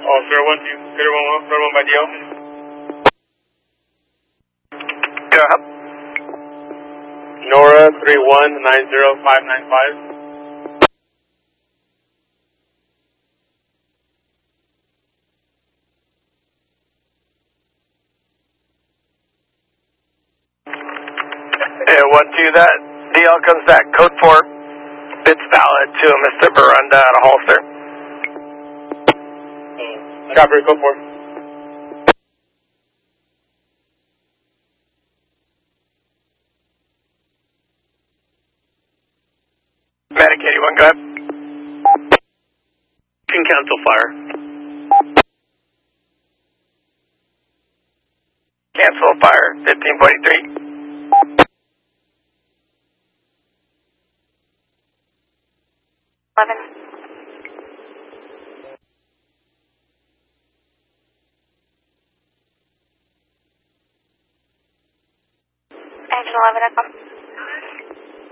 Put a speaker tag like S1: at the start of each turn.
S1: Oh, 011 by DL.
S2: Go ahead.
S1: Nora 3190595.
S2: Yeah, 1-2, that DL comes back, code 4, bits valid to Mr. Barunda at a holster.
S1: Copy, code 4.
S2: Medic 81, go ahead.
S3: Can cancel fire.
S2: Cancel fire, 1543.
S4: Engine 11 Echo.